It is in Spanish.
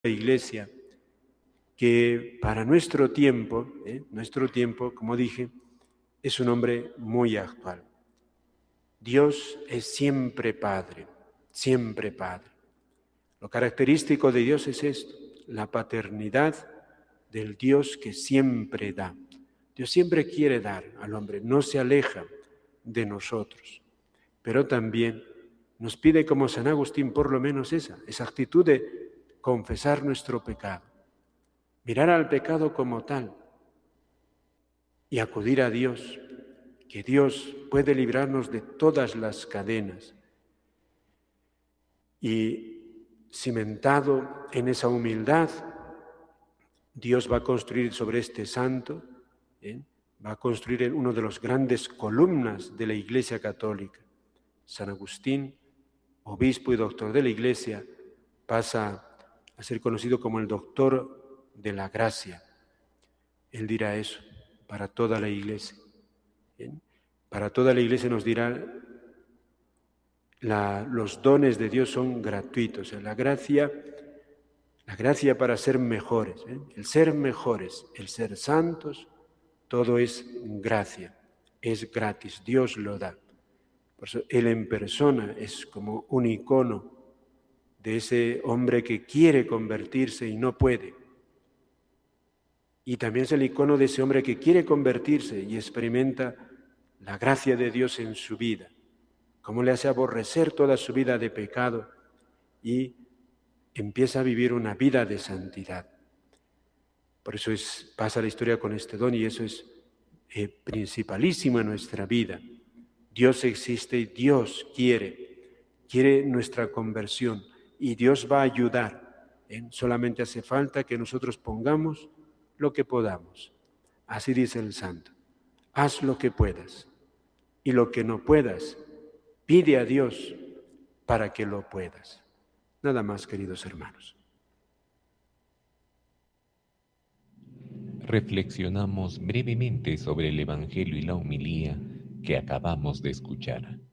Iglesia, que para nuestro tiempo, como dije, es un hombre muy actual. Dios es siempre Padre, siempre Padre. Lo característico de Dios es esto, la paternidad del Dios que siempre da. Dios siempre quiere dar al hombre, no se aleja de nosotros, pero también nos pide como San Agustín por lo menos esa actitud de confesar nuestro pecado, mirar al pecado como tal y acudir a Dios, que Dios puede librarnos de todas las cadenas. Y cimentado en esa humildad, Dios va a construir sobre este santo, va a construir en uno de los grandes columnas de la Iglesia Católica. San Agustín, obispo y doctor de la Iglesia, pasa a ser conocido como el doctor de la gracia. Él dirá eso para toda la Iglesia. Para toda la Iglesia nos dirá, los dones de Dios son gratuitos. La gracia para ser mejores, el ser mejores, el ser santos, todo es gracia, es gratis, Dios lo da. Por eso Él en persona es como un icono de ese hombre que quiere convertirse y no puede. Y también es el icono de ese hombre que quiere convertirse y experimenta la gracia de Dios en su vida, cómo le hace aborrecer toda su vida de pecado y empieza a vivir una vida de santidad. Por eso pasa la historia con este don y eso es principalísimo en nuestra vida. Dios existe y Dios quiere nuestra conversión y Dios va a ayudar. Solamente hace falta que nosotros pongamos lo que podamos. Así dice el santo, haz lo que puedas y lo que no puedas, pide a Dios para que lo puedas. Nada más, queridos hermanos. Reflexionamos brevemente sobre el Evangelio y la homilía que acabamos de escuchar.